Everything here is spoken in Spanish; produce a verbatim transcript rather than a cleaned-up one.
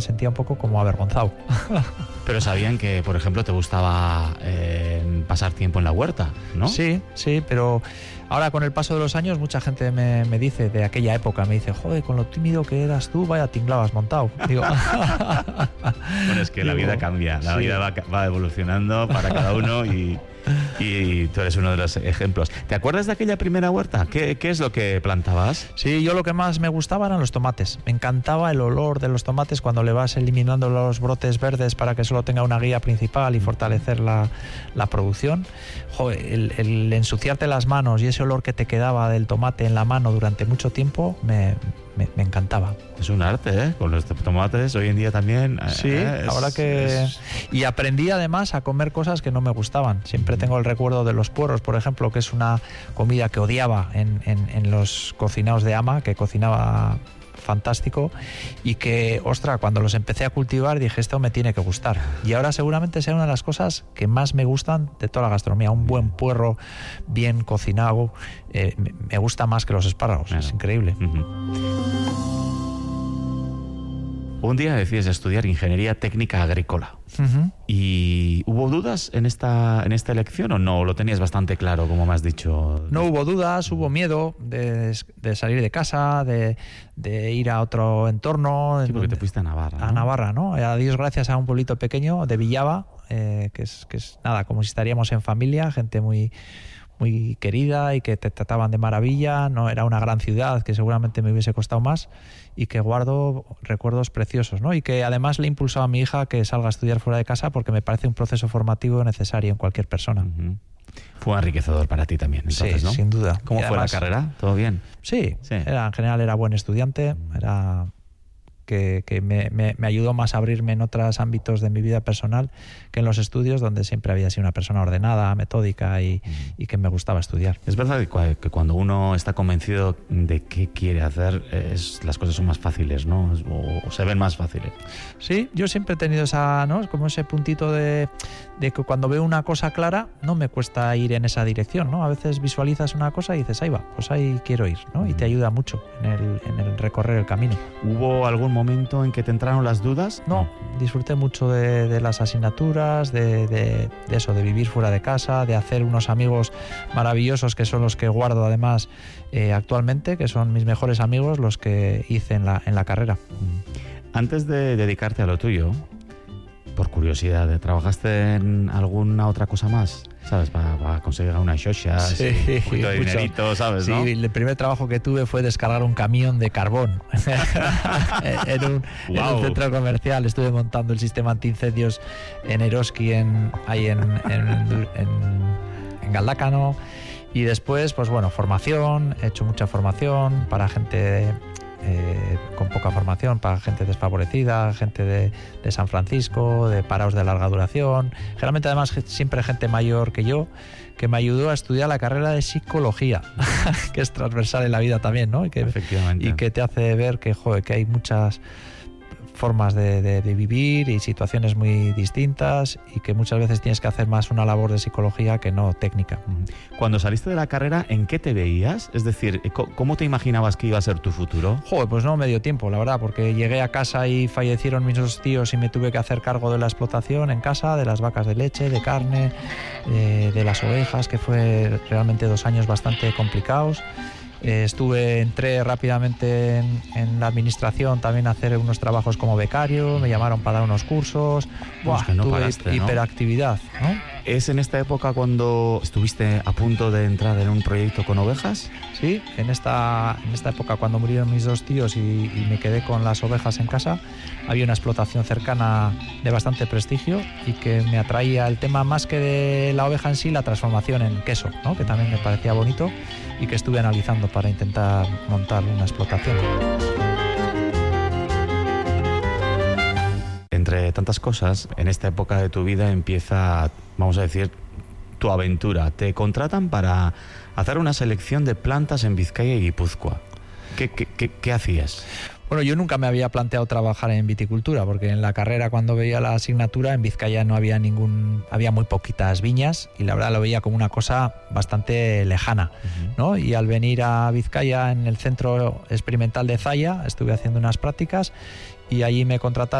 me sentía un poco como avergonzado. Pero sabían que, por ejemplo, te gustaba eh, pasar tiempo en la huerta, ¿no? Sí, sí, pero ahora con el paso de los años mucha gente me, me dice de aquella época, me dice, joder, con lo tímido que eras tú, vaya tinglado has montado. Digo, bueno, es que la vida cambia, la sí. vida va, va evolucionando para cada uno y... Y tú eres uno de los ejemplos. ¿Te acuerdas de aquella primera huerta? ¿Qué, qué es lo que plantabas? Sí, yo lo que más me gustaba eran los tomates. Me encantaba el olor de los tomates cuando le vas eliminando los brotes verdes para que solo tenga una guía principal y fortalecer la, la producción. Joder, el, el ensuciarte las manos y ese olor que te quedaba del tomate en la mano durante mucho tiempo me, me, me encantaba. Es un arte, ¿eh? Con los tomates hoy en día también. Sí, eh, es, ahora que... Es... Y aprendí además a comer cosas que no me gustaban. Siempre tengo el recuerdo de los puerros, por ejemplo, que es una comida que odiaba en, en, en los cocinados de ama, que cocinaba fantástico, y que, ostras, cuando los empecé a cultivar dije, esto me tiene que gustar. Y ahora seguramente sea una de las cosas que más me gustan de toda la gastronomía. Un buen puerro bien cocinado eh, me gusta más que los espárragos. Claro. Es increíble. Uh-huh. Un día decides estudiar ingeniería técnica agrícola. Uh-huh. ¿Y hubo dudas en esta, en esta elección o no? ¿Lo tenías bastante claro, como me has dicho? No hubo dudas, hubo miedo de, de salir de casa, de, de ir a otro entorno. Sí, porque te fuiste a Navarra, ¿no? A Navarra, ¿no? A Dios gracias a un pueblito pequeño de Villava, eh, que, es, que es nada, como si estaríamos en familia, gente muy... muy querida y que te trataban de maravilla. No era una gran ciudad que seguramente me hubiese costado más y que guardo recuerdos preciosos, ¿no? Y que además le he impulsado a mi hija que salga a estudiar fuera de casa porque me parece un proceso formativo necesario en cualquier persona. Uh-huh. Fue enriquecedor para ti también, entonces, sí, ¿no? Sin duda. ¿Cómo y fue además, la carrera? ¿Todo bien? Sí, sí. Era, en general era buen estudiante, era... que, que me, me, me ayudó más a abrirme en otros ámbitos de mi vida personal que en los estudios, donde siempre había sido una persona ordenada, metódica y, uh-huh. y que me gustaba estudiar. Es verdad que cuando uno está convencido de qué quiere hacer, es, las cosas son más fáciles, ¿no? O, o se ven más fáciles. Sí, yo siempre he tenido esa, ¿no? Como ese puntito de, de que cuando veo una cosa clara no me cuesta ir en esa dirección, ¿no? A veces visualizas una cosa y dices, ahí va, pues ahí quiero ir, ¿no? Uh-huh. Y te ayuda mucho en el, en el recorrer el camino. ¿Hubo algún momento en que te entraron las dudas? No, disfruté mucho de, de las asignaturas, de, de, de eso, de vivir fuera de casa, de hacer unos amigos maravillosos que son los que guardo además eh, actualmente, que son mis mejores amigos, los que hice en la, en la carrera. Antes de dedicarte a lo tuyo, por curiosidad, ¿trabajaste en alguna otra cosa más? ¿Sabes? Para, para conseguir una xoxa, sí, un poquito de dinerito, ¿sabes? Sí, ¿no? El primer trabajo que tuve fue descargar un camión de carbón en, un, wow. en un centro comercial. Estuve montando el sistema antiincendios en Eroski, en, ahí en, en, en, en Galdácano. Y después, pues bueno, formación. He hecho mucha formación para gente... Eh, con poca formación, para gente desfavorecida, gente de, de San Francisco, de parados de larga duración, generalmente además siempre gente mayor que yo, que me ayudó a estudiar la carrera de psicología, que es transversal en la vida también, ¿no? Y que, Efectivamente. Y que te hace ver que, joder, que hay muchas formas de, de, de vivir y situaciones muy distintas y que muchas veces tienes que hacer más una labor de psicología que no técnica. Cuando saliste de la carrera, ¿en qué te veías? Es decir, ¿cómo te imaginabas que iba a ser tu futuro? Joder, pues no me dio tiempo, la verdad, porque llegué a casa y fallecieron mis dos tíos y me tuve que hacer cargo de la explotación en casa, de las vacas de leche, de carne, eh, de las ovejas, que fue realmente dos años bastante complicados. Eh, estuve, entré rápidamente en, en la administración también a hacer unos trabajos como becario, me llamaron para dar unos cursos. Buah, que no tuve paraste, hiperactividad, ¿no? ¿Es en esta época cuando estuviste a punto de entrar en un proyecto con ovejas? Sí, en esta, en esta época cuando murieron mis dos tíos y, y me quedé con las ovejas en casa, había una explotación cercana de bastante prestigio y que me atraía el tema más que de la oveja en sí, la transformación en queso, ¿no? Que también me parecía bonito y que estuve analizando para intentar montar una explotación. Entre tantas cosas, en esta época de tu vida empieza, vamos a decir, tu aventura. Te contratan para hacer una selección de plantas en Vizcaya y Guipúzcoa. ¿Qué, qué, qué, qué hacías? Bueno, yo nunca me había planteado trabajar en viticultura, porque en la carrera, cuando veía la asignatura, en Vizcaya no había ningún, había muy poquitas viñas y la verdad lo veía como una cosa bastante lejana, uh-huh. ¿no? Y al venir a Vizcaya, en el Centro Experimental de Zaya, estuve haciendo unas prácticas y allí me contrataron